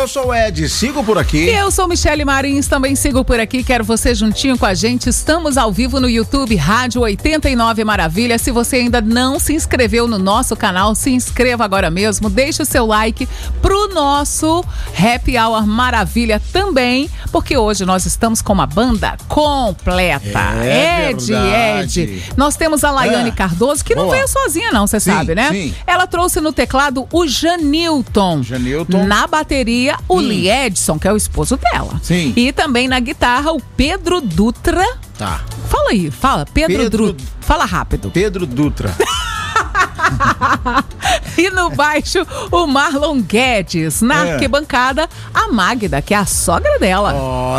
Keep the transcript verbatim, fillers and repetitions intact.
Eu sou o Ed, sigo por aqui. E eu sou Michele Marins, também sigo por aqui. Quero você juntinho com a gente. Estamos ao vivo no YouTube, Rádio oitenta e nove Maravilha. Se você ainda não se inscreveu no nosso canal, se inscreva agora mesmo. Deixe o seu like pro nosso Happy Hour Maravilha também, porque hoje nós estamos com uma banda completa. É Ed, verdade. Ed. Nós temos a Laiane É. Cardoso, que não Boa. veio sozinha não, você Sim, sabe, né? sim. Ela trouxe no teclado o Janilton. Janilton. Na bateria, o Lee Edson, que é o esposo dela. Sim. E também na guitarra, o Pedro Dutra. Tá. Fala aí, fala. Pedro, Pedro- Dutra. Fala rápido. Pedro Dutra. E no baixo, o Marlon Guedes. Na É. arquibancada, a Magda, que é a sogra dela. Ó,